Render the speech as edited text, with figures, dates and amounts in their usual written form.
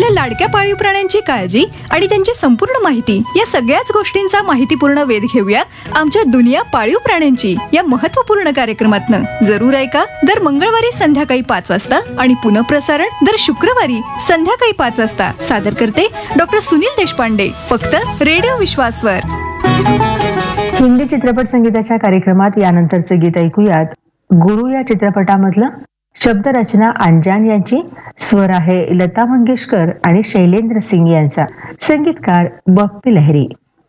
आपल्या लाडक्या पाळीव प्राण्यांची काळजी आणि त्यांची संपूर्ण माहिती या सगळ्याच गोष्टींचा माहितीपूर्ण वेध घेऊया आमच्या दुनिया पाळीव प्राण्यांची या महत्त्वपूर्ण कार्यक्रमातनं. जरूर ऐका दर मंगळवारी संध्याकाळी 5 वाजता आणि पुनःप्रसारण दर शुक्रवारी संध्याकाळी 5 वाजता. सादर करते डॉक्टर सुनील देशपांडे, फक्त रेडिओ विश्वासवर. हिंदी चित्रपट संगीताच्या कार्यक्रमात यानंतरचे गीत ऐकूयात. गुरु या चित्रपटामधलं. शब्दरचना अंजान यांची, स्वर आहे लता मंगेशकर आणि शैलेंद्र सिंग यांचा, संगीतकार बप्पी लहरी.